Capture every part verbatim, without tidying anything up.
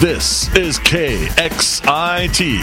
This is K X I T,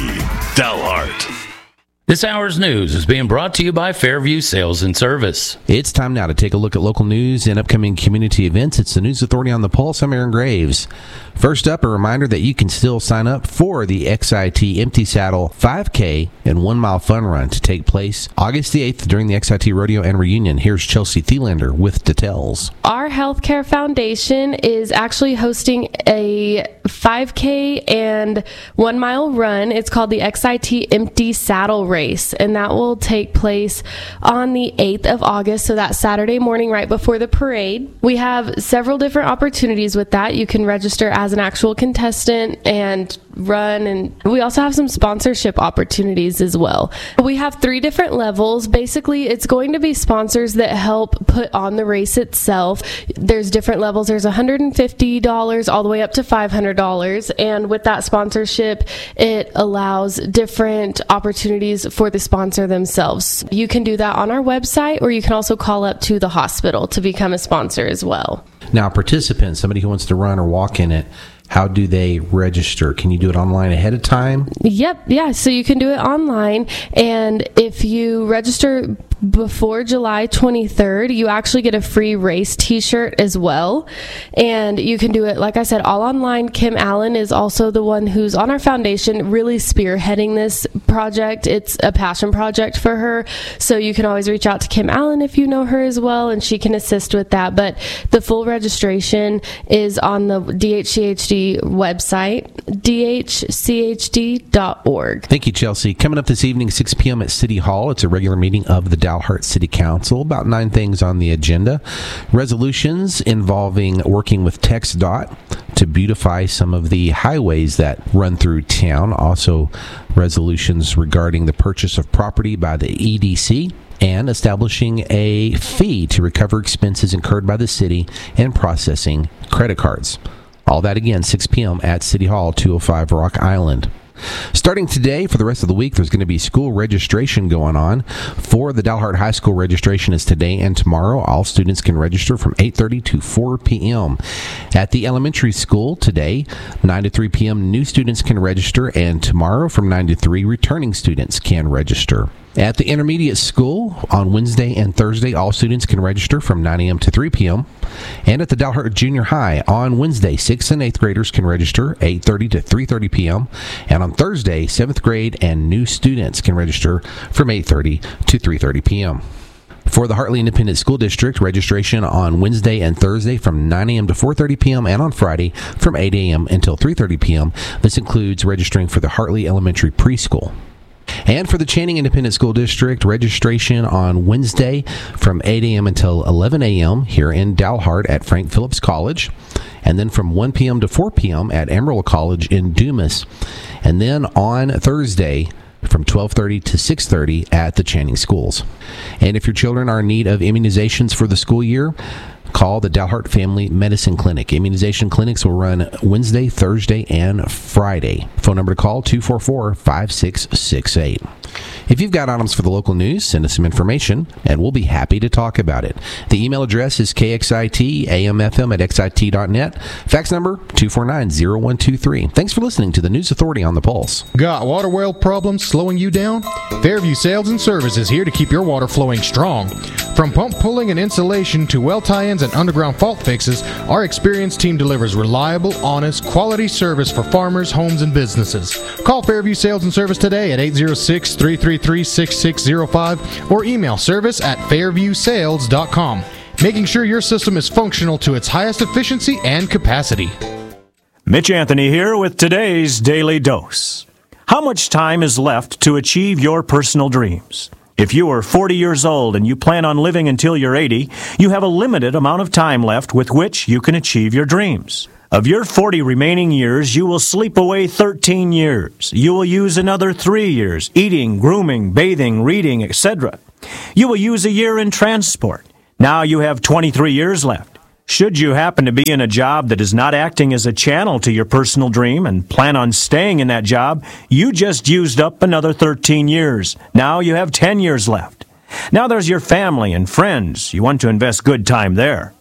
Dalhart. This hour's news is being brought to you by Fairview Sales and Service. It's time now to take a look at local news and upcoming community events. It's the News Authority on the Pulse. I'm Aaron Graves. First up, a reminder that you can still sign up for the X I T Empty Saddle five K and one mile fun run to take place August the eighth during the X I T Rodeo and Reunion. Here's Chelsea Thielander with details. Our Healthcare Foundation is actually hosting a five K and one mile run. It's called the X I T Empty Saddle Race, and that will take place on the eighth of August, so that's Saturday morning right before the parade. We have several different opportunities with that. You can register as an actual contestant and run, and we also have some sponsorship opportunities as well. We have three different levels. Basically, it's going to be sponsors that help put on the race itself. There's different levels. There's one hundred fifty dollars all the way up to five hundred dollars, and with that sponsorship, it allows different opportunities for the sponsor themselves. You can do that on our website, or you can also call up to the hospital to become a sponsor as well. Now, participants, somebody who wants to run or walk in it, how do they register? Can you do it online ahead of time? Yep, yeah, so you can do it online, and if you register before July twenty-third, you actually get a free race t-shirt as well, and you can do it, like I said, all online. Kim Allen is also the one who's on our foundation really spearheading this project. It's a passion project for her, so you can always reach out to Kim Allen if you know her as well, and she can assist with that. But the full registration is on the D H C H D website, D H C H D dot org. Thank you, Chelsea. Coming up this evening, six p.m. at City Hall, it's a regular meeting of the Dalhart City Council. About nine things on the agenda. Resolutions involving working with TxDOT to beautify some of the highways that run through town. Also, resolutions regarding the purchase of property by the E D C, and establishing a fee to recover expenses incurred by the city in processing credit cards. All that again, six p.m. at City Hall, two oh five Rock Island. Starting today, for the rest of the week, there's going to be school registration going on. For the Dalhart High School, registration is today and tomorrow. All students can register from eight thirty to four p.m. At the elementary school today, nine to three p.m., new students can register, and tomorrow from nine to three, returning students can register. At the intermediate school, on Wednesday and Thursday, all students can register from nine a.m. to three p.m. And at the Dalhart Junior High, on Wednesday, sixth and eighth graders can register eight thirty to three thirty p.m. And on Thursday, seventh grade and new students can register from eight thirty to three thirty p.m. For the Hartley Independent School District, registration on Wednesday and Thursday from nine a.m. to four thirty p.m. and on Friday from eight a.m. until three thirty p.m. This includes registering for the Hartley Elementary Preschool. And for the Channing Independent School District, registration on Wednesday from eight a.m. until eleven a.m. here in Dalhart at Frank Phillips College. And then from one p.m. to four p.m. at Amarillo College in Dumas. And then on Thursday from twelve thirty to six thirty at the Channing Schools. And if your children are in need of immunizations for the school year, call the Dalhart Family Medicine Clinic. Immunization clinics will run Wednesday, Thursday, and Friday. Phone number to call, two four four, five six six eight. If you've got items for the local news, send us some information, and we'll be happy to talk about it. The email address is K X I T A M F M at X I T dot net. Fax number, two four nine, zero one two three. Thanks for listening to the News Authority on the Pulse. Got water well problems slowing you down? Fairview Sales and Service is here to keep your water flowing strong. From pump pulling and insulation to well tie-ins and underground fault fixes, our experienced team delivers reliable, honest, quality service for farmers, homes, and businesses. Call Fairview Sales and Service today at eight zero six, three three three, six six zero five or email service at fairview sales dot com, making sure your system is functional to its highest efficiency and capacity. Mitch Anthony here with today's Daily Dose. How much time is left to achieve your personal dreams? If you are forty years old and you plan on living until you're eighty, you have a limited amount of time left with which you can achieve your dreams. Of your forty remaining years, you will sleep away thirteen years. You will use another three years eating, grooming, bathing, reading, et cetera. You will use a year in transport. Now you have twenty-three years left. Should you happen to be in a job that is not acting as a channel to your personal dream and plan on staying in that job, you just used up another thirteen years. Now you have ten years left. Now there's your family and friends. You want to invest good time there.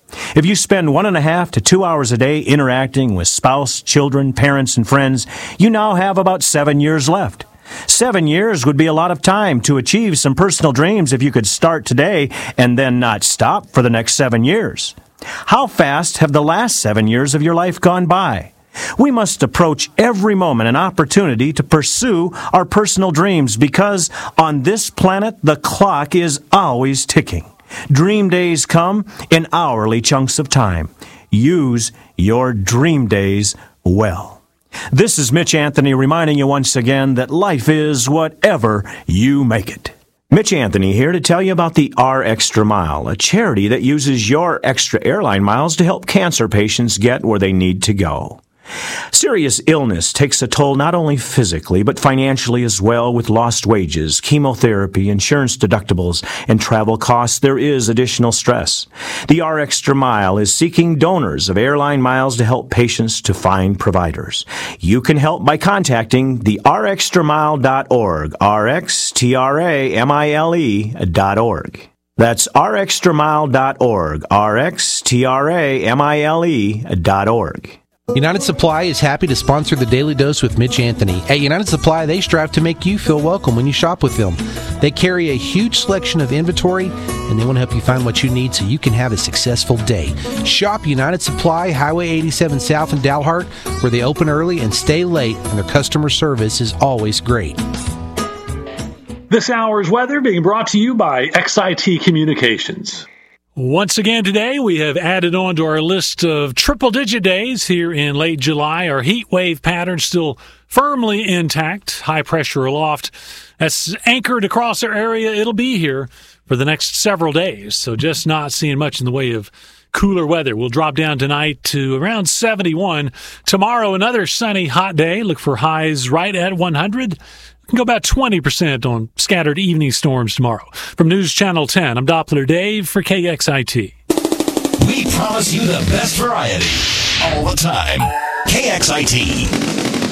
If you spend one and a half to two hours a day interacting with spouse, children, parents, and friends, you now have about seven years left. Seven years would be a lot of time to achieve some personal dreams if you could start today and then not stop for the next seven years. How fast have the last seven years of your life gone by? We must approach every moment an opportunity to pursue our personal dreams because on this planet, the clock is always ticking. Dream days come in hourly chunks of time. Use your dream days well. This is Mitch Anthony reminding you once again that life is whatever you make it. Mitch Anthony here to tell you about the R Extra Mile, a charity that uses your extra airline miles to help cancer patients get where they need to go. Serious illness takes a toll not only physically, but financially as well. With lost wages, chemotherapy, insurance deductibles, and travel costs, there is additional stress. The R Extra Mile is seeking donors of airline miles to help patients to find providers. You can help by contacting the r extra mile dot org, R X T R A M I L E dot org. That's r extra mile dot org, R X T R A M I L E dot org. United Supply is happy to sponsor the Daily Dose with Mitch Anthony. At United Supply, they strive to make you feel welcome when you shop with them. They carry a huge selection of inventory, and they want to help you find what you need so you can have a successful day. Shop United Supply, Highway eighty-seven South in Dalhart, where they open early and stay late, and their customer service is always great. This hour's weather being brought to you by X I T Communications. Once again today, we have added on to our list of triple-digit days here in late July. Our heat wave pattern still firmly intact. High pressure aloft that's anchored across our area. It'll be here for the next several days, so just not seeing much in the way of cooler weather. We'll drop down tonight to around seventy-one. Tomorrow, another sunny, hot day. Look for highs right at one hundred. Can go about twenty percent on scattered evening storms tomorrow. From News Channel ten, I'm Doppler Dave for K X I T. We promise you the best variety all the time. K X I T.